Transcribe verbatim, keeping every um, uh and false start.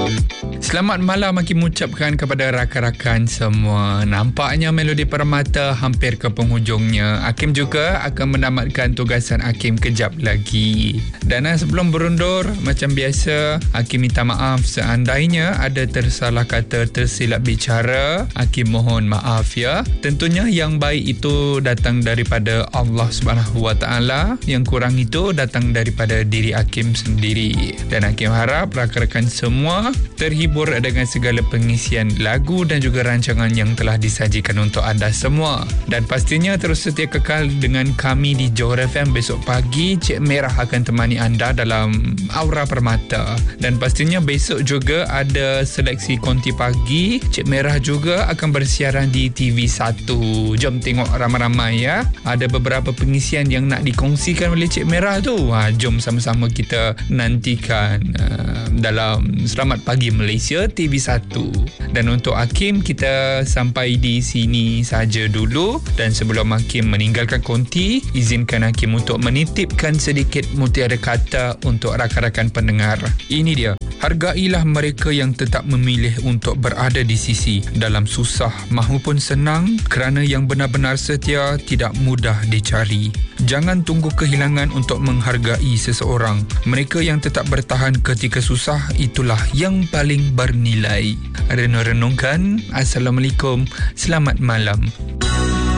Selamat malam Hakim ucapkan kepada rakan-rakan semua. Nampaknya Melodi Permata hampir ke penghujungnya. Hakim juga akan menamatkan tugasan Hakim kejap lagi. Dan sebelum berundur, macam biasa, Hakim minta maaf seandainya ada tersalah kata, tersilap bicara. Hakim mohon maaf ya. Tentunya yang baik itu datang daripada Allah Subhanahu Wa Taala, yang kurang itu datang daripada diri Hakim sendiri. Dan Hakim harap rakan-rakan semua terhibur dengan segala pengisian lagu dan juga rancangan yang telah disajikan untuk anda semua. Dan pastinya terus setia kekal dengan kami di Johor F M. Besok pagi Cik Merah akan temani anda dalam Aura Permata. Dan pastinya besok juga ada seleksi Konti Pagi. Cik Merah juga akan bersiaran di T V satu. Jom tengok ramai-ramai ya. Ada beberapa pengisian yang nak dikongsikan oleh Cik Merah tu. Ha, jom sama-sama kita nantikan uh, dalam Selamat Pagi Malaysia T V satu. Dan untuk Hakim, kita sampai di sini saja dulu. Dan sebelum Hakim meninggalkan konti, izinkan Hakim untuk menitipkan sedikit mutiara kata untuk rakan-rakan pendengar. Ini dia. Hargailah mereka yang tetap memilih untuk berada di sisi dalam susah mahupun senang, kerana yang benar-benar setia tidak mudah dicari. Jangan tunggu kehilangan untuk menghargai seseorang. Mereka yang tetap bertahan ketika susah, itulah yang paling bernilai. Renung-renungkan. Assalamualaikum. Selamat malam.